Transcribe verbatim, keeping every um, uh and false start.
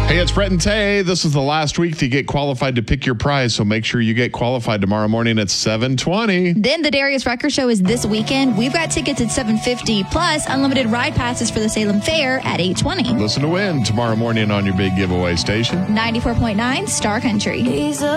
Hey, it's Brett and Tay. This is the last week to get qualified to pick your prize, so make sure you get qualified tomorrow morning at seven twenty. Then the Darius Rucker Show is this weekend. We've got tickets at seven fifty, plus unlimited ride passes for the Salem Fair at eight twenty. Listen to win tomorrow morning on your big giveaway station. ninety-four point nine Star Country.